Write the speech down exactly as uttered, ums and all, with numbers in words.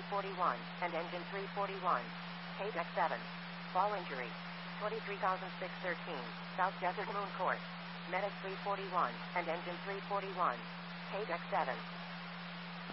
forty-one, and engine three forty-one. K deck seven. Fall injury. twenty-three thousand six hundred thirteen, South Desert Moon Court. Medic three forty-one, and engine three forty-one. K deck seven.